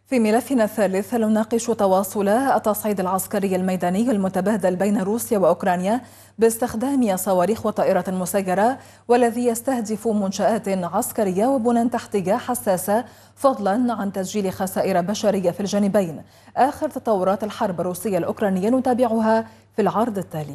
في ملفنا الثالث نناقش تواصل التصعيد العسكري الميداني المتبادل بين روسيا وأوكرانيا باستخدام صواريخ وطائرة مسيرة، والذي يستهدف منشآت عسكرية وبنى تحتية حساسة، فضلا عن تسجيل خسائر بشرية في الجانبين. آخر تطورات الحرب الروسية الأوكرانية نتابعها في العرض التالي.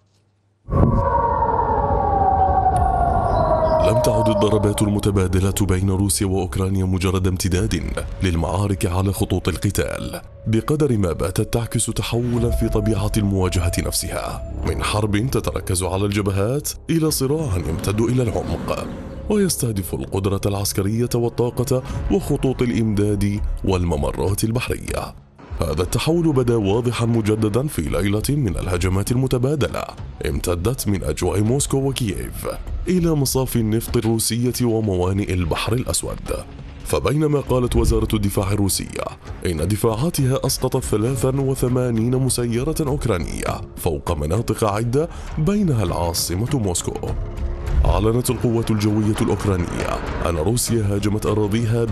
لم تعد الضربات المتبادلة بين روسيا وأوكرانيا مجرد امتداد للمعارك على خطوط القتال، بقدر ما باتت تعكس تحولا في طبيعة المواجهة نفسها، من حرب تتركز على الجبهات إلى صراع يمتد إلى العمق ويستهدف القدرة العسكرية والطاقة وخطوط الإمداد والممرات البحرية. هذا التحول بدا واضحا مجددا في ليلة من الهجمات المتبادلة امتدت من أجواء موسكو وكييف إلى مصاف النفط الروسية وموانئ البحر الأسود. فبينما قالت وزارة الدفاع الروسية إن دفاعاتها أسقطت 83 مسيرة أوكرانية فوق مناطق عدة بينها العاصمة موسكو، أعلنت القوات الجوية الأوكرانية أن روسيا هاجمت أراضيها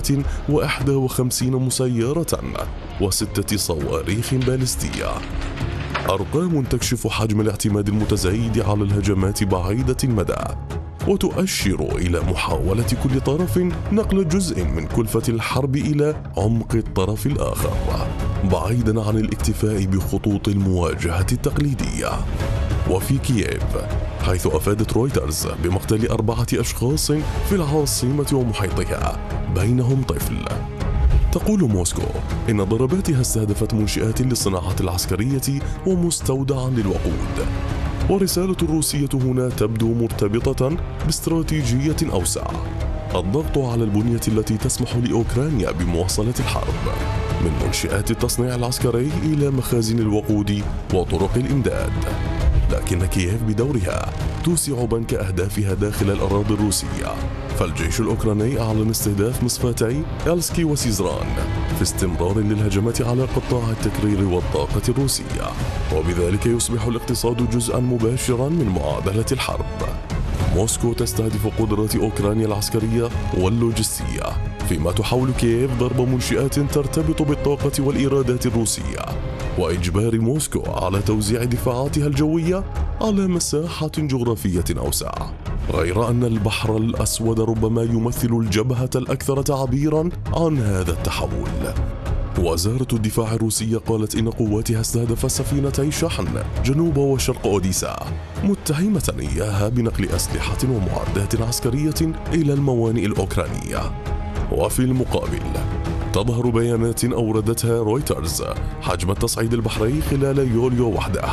ب151 مسيرة و6 صواريخ باليستية، أرقام تكشف حجم الاعتماد المتزايد على الهجمات بعيدة المدى، وتؤشر إلى محاولة كل طرف نقل جزء من كلفة الحرب إلى عمق الطرف الآخر، بعيدا عن الاكتفاء بخطوط المواجهة التقليدية. وفي كييف، حيث أفادت رويترز بمقتل 4 أشخاص في العاصمة ومحيطها بينهم طفل، تقول موسكو إن ضرباتها استهدفت منشآت للصناعة العسكرية ومستودعا للوقود. ورسالة الروسية هنا تبدو مرتبطة باستراتيجية أوسع، الضغط على البنية التي تسمح لأوكرانيا بمواصلة الحرب، من منشآت التصنيع العسكري إلى مخازن الوقود وطرق الإمداد. لكن كييف بدورها توسع بنك أهدافها داخل الأراضي الروسية، فالجيش الأوكراني أعلن استهداف مصفاتي إلسكي وسيزران في استمرار للهجمات على قطاع التكرير والطاقة الروسية، وبذلك يصبح الاقتصاد جزءا مباشرا من معادلة الحرب. موسكو تستهدف قدرات أوكرانيا العسكرية واللوجستية، فيما تحاول كييف ضرب منشآت ترتبط بالطاقة والإيرادات الروسية، وإجبار موسكو على توزيع دفاعاتها الجوية على مساحة جغرافية أوسع. غير أن البحر الأسود ربما يمثل الجبهة الأكثر تعبيرا عن هذا التحول. وزارة الدفاع الروسية قالت إن قواتها استهدفت سفينتي شحن جنوب وشرق أوديسا، متهمة إياها بنقل أسلحة ومعدات عسكرية إلى الموانئ الأوكرانية. وفي المقابل، تظهر بيانات أوردتها رويترز حجم التصعيد البحري خلال يوليو وحده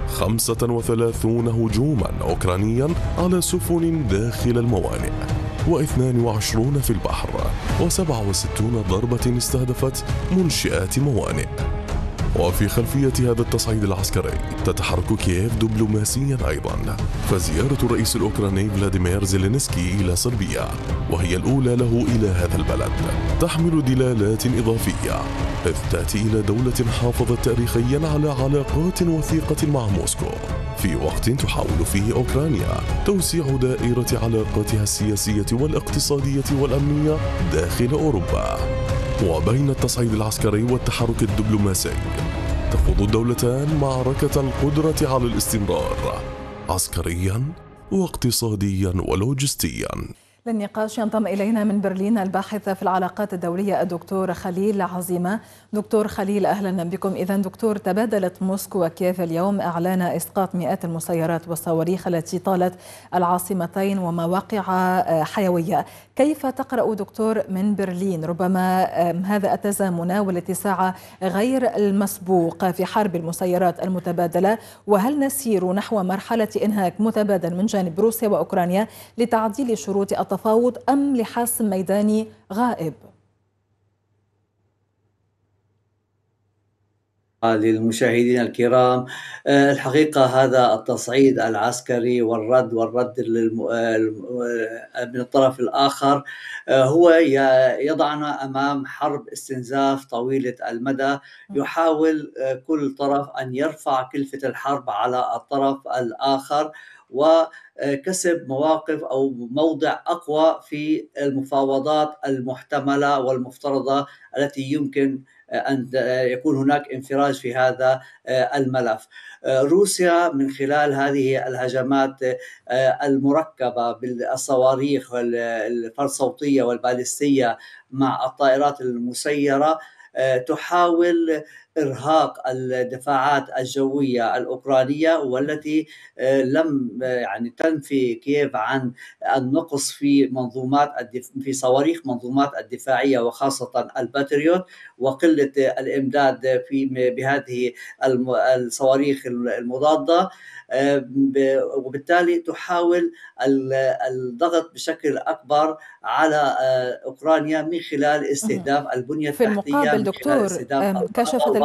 35 هجوما أوكرانيا على سفن داخل الموانئ، و22 في البحر، و67 ضربة استهدفت منشآت موانئ. وفي خلفية هذا التصعيد العسكري تتحرك كييف دبلوماسيا أيضا، فزيارة الرئيس الأوكراني فلاديمير زيلينسكي إلى صربيا، وهي الأولى له إلى هذا البلد، تحمل دلالات إضافية، إذ تأتي إلى دولة حافظت تاريخيا على علاقات وثيقة مع موسكو، في وقت تحاول فيه أوكرانيا توسيع دائرة علاقاتها السياسية والاقتصادية والأمنية داخل أوروبا. وبين التصعيد العسكري والتحرك الدبلوماسي، تخوض الدولتان معركة القدرة على الاستمرار عسكريا واقتصاديا ولوجستيا. للنقاش ينضم إلينا من برلين الباحث في العلاقات الدولية الدكتور خليل عزيمة. دكتور خليل، أهلا بكم. إذن دكتور، تبادلت موسكو وكييف اليوم إعلان إسقاط مئات المسيرات والصواريخ التي طالت العاصمتين ومواقع حيوية. كيف تقرأ دكتور من برلين ربما هذا التزامن والاتساع غير المسبوق في حرب المسيرات المتبادلة؟ وهل نسير نحو مرحلة إنهاك متبادل من جانب روسيا وأوكرانيا لتعديل شروط التفاوض أم لحاسم ميداني غائب؟ للمشاهدين الكرام، الحقيقة هذا التصعيد العسكري والرد من الطرف الآخر هو يضعنا أمام حرب استنزاف طويلة المدى. يحاول كل طرف أن يرفع كلفة الحرب على الطرف الآخر، وكسب مواقف أو موضع أقوى في المفاوضات المحتملة والمفترضة التي يمكن أن يكون هناك انفراج في هذا الملف. روسيا من خلال هذه الهجمات المركبة بالصواريخ الفرصوتية والبالستية مع الطائرات المسيرة تحاول إرهاق الدفاعات الجوية الأوكرانية، والتي لم تنفي كييف عن النقص في في صواريخ منظومات الدفاعية وخاصة الباتريوت، وقلة الإمداد بهذه الصواريخ المضادة، وبالتالي تحاول الضغط بشكل أكبر على أوكرانيا من خلال استهداف البنية في التحتية، المقابل من خلال دكتور، استهداف كشفت